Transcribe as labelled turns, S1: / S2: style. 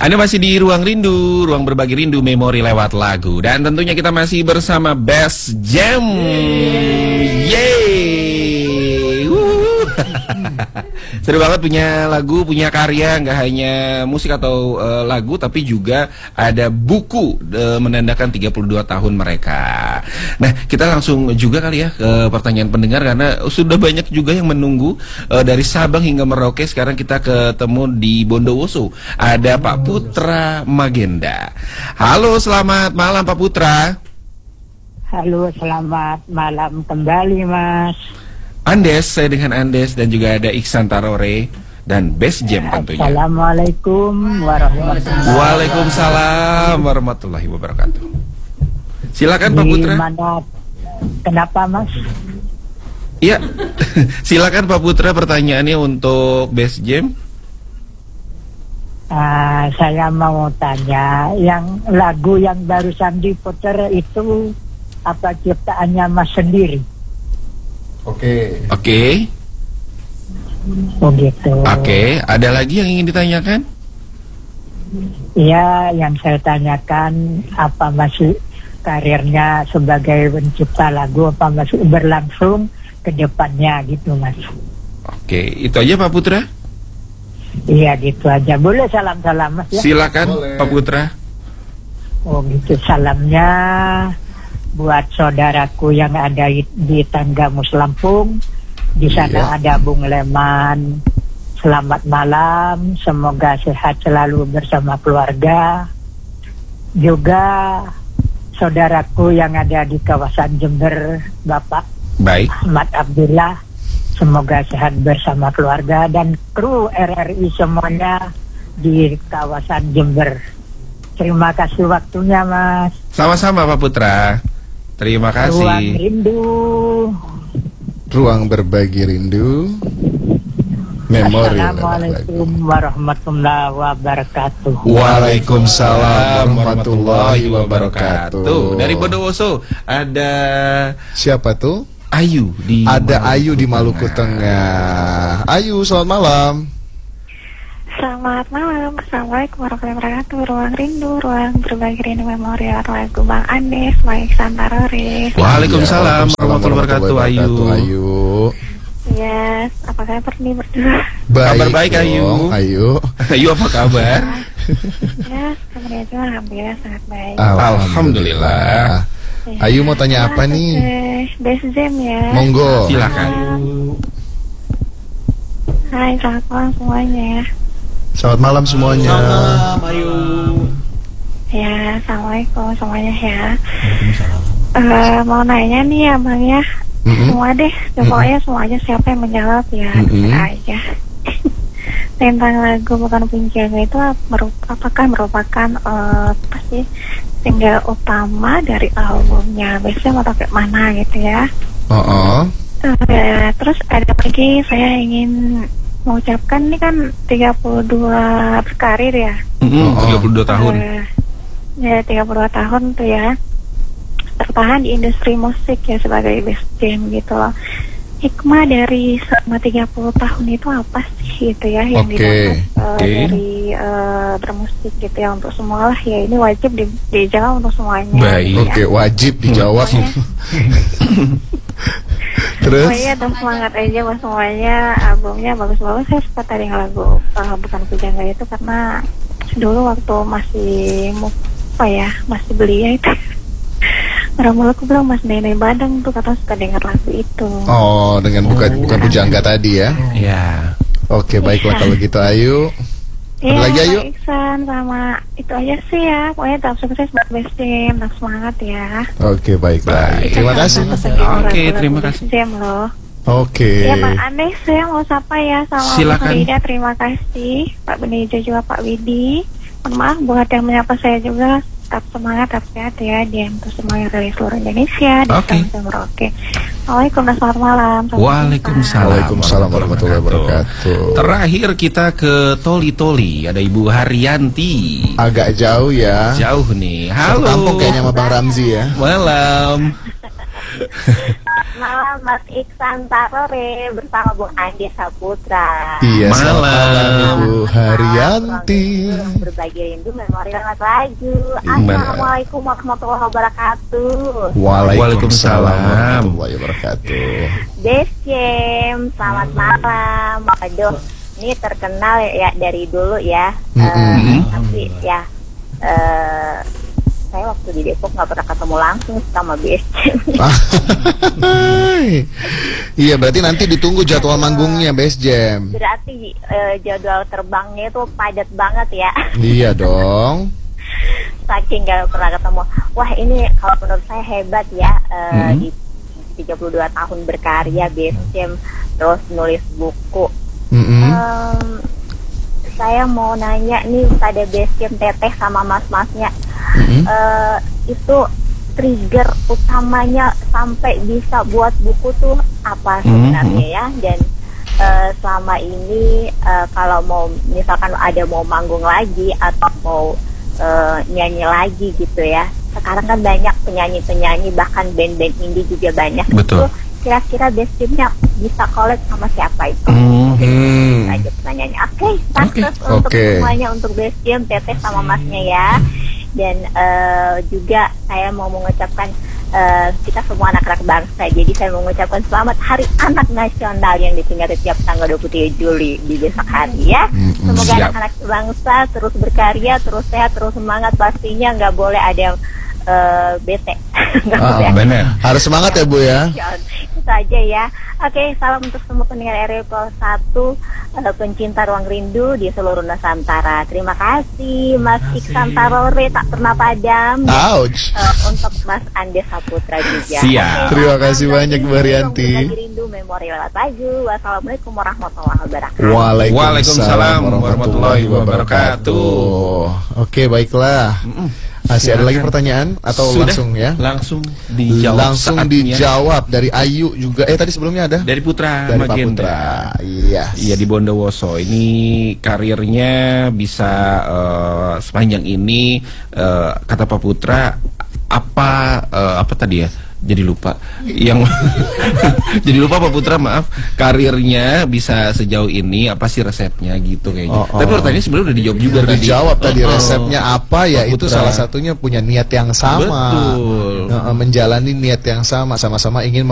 S1: Anda masih di Ruang Rindu, ruang berbagi rindu memori lewat lagu. Dan tentunya kita masih bersama Best Jam. Yeay. Seru banget punya lagu, punya karya, nggak hanya musik atau lagu, tapi juga ada buku menandakan 32 tahun mereka. Nah, kita langsung juga kali ya ke pertanyaan pendengar, karena sudah banyak juga yang menunggu dari Sabang hingga Merauke. Sekarang kita ketemu di Bondowoso. Ada Pak Putra Magenda. Halo, selamat malam Pak Putra.
S2: Halo, selamat malam kembali Mas
S1: Andes, saya dengan Andes, dan juga ada Iksan Tarore dan Best Jam tentunya.
S2: Assalamualaikum warahmatullahi wabarakatuh.
S1: Waalaikumsalam warahmatullahi wabarakatuh. Silakan Pak Putra.
S2: Kenapa Mas?
S1: Iya, silakan Pak Putra, pertanyaannya untuk Best Jam.
S2: Saya mau tanya, yang lagu yang barusan diputar itu apa ciptaannya Mas sendiri?
S1: Oke.
S2: Oh gitu.
S1: Oke, ada lagi yang ingin ditanyakan?
S2: Iya, yang saya tanyakan, apa masih karirnya sebagai pencipta lagu, apa masih berlangsung ke depannya gitu Mas?
S1: Oke, itu aja Pak Putra?
S2: Iya, gitu aja. Boleh salam-salam Mas ya?
S1: Silakan. Boleh. Pak Putra.
S2: Oh gitu, salamnya buat saudaraku yang ada di Tanggamus Lampung. Di sana ada Bung Leman. Selamat malam, semoga sehat selalu bersama keluarga. Juga saudaraku yang ada di kawasan Jember, Bapak Ahmad Abdullah, semoga sehat bersama keluarga, dan kru RRI semuanya di kawasan Jember. Terima kasih waktunya Mas.
S1: Sama-sama Pak Putra. Terima kasih.
S2: Ruang Rindu,
S3: ruang berbagi rindu memori.
S2: Assalamualaikum warahmatullahi wabarakatuh.
S1: Waalaikumsalam warahmatullahi wabarakatuh. Dari Bondowoso ada
S3: siapa tuh?
S1: Ayu di
S3: Ayu di Maluku Tengah. Ayu, selamat malam.
S4: Selamat malam, assalamualaikum warahmatullahi wabarakatuh. Ruang Rindu, ruang berbagi rindu memori lagu Bang Andes, Bang Iksan Tarore.
S1: Waalaikumsalam warahmatullahi wabarakatuh. Ayu.
S4: Yes, apa kabar nih berdua?
S1: Kabar baik Ayu. Ayu apa kabar?
S4: Ya, kabarnya juga alhamdulillah sangat baik.
S1: Alhamdulillah.
S3: Ayu mau tanya apa nih?
S4: Best Jam ya.
S3: Monggo.
S1: Silakan.
S4: Hai, selamat malam semuanya.
S3: Selamat malam semuanya.
S1: Selamat malam Ayu.
S4: Ya, assalamualaikum semuanya ya. Mau nanya nih ya Bang ya. Semua deh, pokoknya semuanya siapa yang menjawab ya, aja. Tentang lagu Bukan Penjaga itu apakah merupakan pasti single utama dari albumnya, biasanya mau pakai mana gitu ya. Terus ada lagi, saya ingin mengucapkan ini kan 32 berkarir ya.
S1: 32 tahun.
S4: Ya 32 tahun tuh ya, tertahan di industri musik ya sebagai Best Jam gitu loh. Hikmah dari selama 30 tahun itu apa sih gitu ya yang didapat dari bermusik gitu ya, untuk semua lah ya, ini wajib dijawab untuk semuanya.
S1: Baik.
S3: Ya. Wajib dijawab. Terus?
S4: Pokoknya dan semangat aja buat semuanya, albumnya bagus-bagus. Saya suka tadi lagu Bukan Pujangga itu karena dulu waktu masih belia itu orang aku bilang Mas Nenek Badang tuh kata suka dengar lagu itu.
S3: Oh, dengan bukan Pujangga tadi ya?
S1: Iya.
S3: Oke, baiklah kalau gitu Ayu.
S4: Ada
S3: lagi Ayu?
S4: Iksan sama itu aja sih ya. Pokoknya tetap sukses buat Best Jam, tetap semangat ya.
S3: Oke, baik. Terima kasih.
S1: Oke, terima kasih.
S4: Best Jam loh.
S3: Oke.
S4: Ya Pak Andes, saya mau sapa ya sama
S1: Silakan.
S4: Pak Rida, terima kasih. Pak Benejo juga Pak Widi. Mohon maaf buat yang menyapa saya juga. Tetap semangat, tetap sehat ya. Dia untuk semua yang dari seluruh Indonesia.
S1: Oke.
S4: Oke. Assalamualaikum dan selamat malam.
S3: Waalaikumsalam warahmatullahi wabarakatuh.
S1: Terakhir kita ke Toli-Toli, ada Ibu Haryanti.
S3: Agak jauh ya.
S1: Jauh nih. Halo.
S3: Kampung kayaknya sama Bang Ramzi ya.
S1: Malam.
S4: malam Mas Iksan Tarore bersama Bung Andi Saputra.
S3: Iya,
S1: Malam.
S3: selamat malam Bu Haryanti.
S4: Berbagi rindu memori lewat lagu.
S1: Gimana?
S4: Assalamualaikum warahmatullahi wabarakatuh.
S3: Waalaikumsalam warahmatullahi wabarakatuh.
S4: Desiem, selamat malam. Aduh, ini terkenal ya dari dulu ya. Tapi ya saya waktu di Depok nggak pernah ketemu langsung sama Desiem.
S3: Iya, berarti nanti ditunggu jadwal manggungnya Best Jam.
S4: Berarti jadwal terbangnya itu padat banget ya.
S3: Iya dong.
S4: Saking gak pernah ketemu. Wah, ini kalau menurut saya hebat ya. Di 32 tahun berkarya Desiem, terus nulis buku. Saya mau nanya nih pada Desiem, Teteh sama mas-masnya, itu trigger utamanya sampai bisa buat buku tuh apa sebenarnya ya? Dan selama ini kalau mau misalkan ada mau manggung lagi atau mau nyanyi lagi gitu ya, sekarang kan banyak penyanyi-penyanyi, bahkan band-band indie juga banyak.
S1: Betul.
S4: Itu kira-kira Desiemnya bisa collab sama siapa itu? Aja pertanyaannya. Oke, sukses untuk semuanya, untuk Desiem, Teteh sama Masnya ya. Dan juga saya mau mengucapkan kita semua anak-anak bangsa, jadi saya mengucapkan selamat Hari Anak Nasional yang diperingati tiap tanggal 23 Juli di besok hari ya. Semoga anak-anak bangsa terus berkarya, terus sehat, terus semangat, pastinya nggak boleh ada yang bete.
S1: Benar.
S3: Harus semangat ya Bu ya.
S4: Itu aja ya. Oke, salam untuk semua pendengar RRI 1, pencinta ruang rindu di seluruh Nusantara. Terima kasih Mas Iksan Tarore, tak pernah padam.
S3: Ouch.
S4: Untuk Mas Andi Saputra juga.
S1: Siap.
S3: Terima kasih banyak Bu Haryanti.
S4: Berbagi rindu memori lewat lagu. Wassalamualaikum warahmatullahi wabarakatuh.
S1: Waalaikumsalam warahmatullahi wabarakatuh.
S3: Oke, baiklah. Masih ada lagi pertanyaan atau
S1: Sudah,
S3: langsung ya?
S1: Langsung dijawab.
S3: Langsung
S1: saatnya.
S3: dijawab dari Ayu juga. Tadi sebelumnya ada?
S1: Dari Putra
S3: Dari Pak
S1: Magenda.
S3: Putra. Iya.
S1: Iya, di Bondowoso. Ini karirnya bisa sepanjang ini, kata Pak Putra, apa tadi ya? Jadi lupa. Yang jadi lupa Pak Putra, maaf. Karirnya bisa sejauh ini, apa sih resepnya gitu kayaknya. Tapi pertanyaannya sebenarnya udah dijawab juga tadi.
S3: Dijawab tadi resepnya apa ya?
S1: Pak
S3: Itu
S1: Putra.
S3: salah satunya punya niat yang sama.
S1: Betul.
S3: Menjalani niat yang sama, sama-sama ingin